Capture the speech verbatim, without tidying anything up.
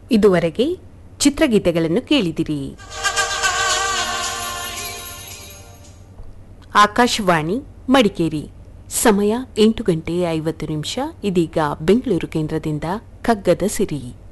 ಇದುವರೆಗೆ ಚಿತ್ರಗೀತೆಗಳನ್ನು ಕೇಳಿದಿರಿ. ಆಕಾಶವಾಣಿ ಮಡಿಕೇರಿ. ಸಮಯ ಎಂಟು ಗಂಟೆ ಐವತ್ತು ನಿಮಿಷ. ಇದೀಗ ಬೆಂಗಳೂರು ಕೇಂದ್ರದಿಂದ ಕಗ್ಗದ ಸಿರಿ.